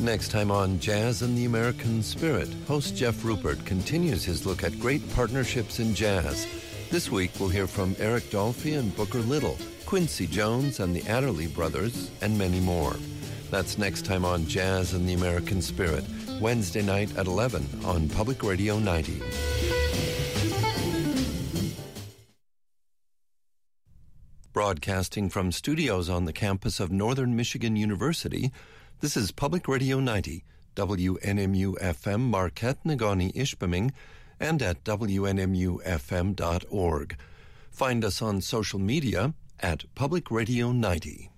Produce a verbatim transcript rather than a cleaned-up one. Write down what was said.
Next time on Jazz and the American Spirit, host Jeff Rupert continues his look at great partnerships in jazz. This week we'll hear from Eric Dolphy and Booker Little, Quincy Jones and the Adderley Brothers, and many more. That's next time on Jazz and the American Spirit, Wednesday night at eleven on Public Radio ninety. Broadcasting from studios on the campus of Northern Michigan University, this is Public Radio ninety, W N M U F M Marquette, Negaunee, Ishpeming, and at W N M U F M dot org. Find us on social media at Public Radio ninety.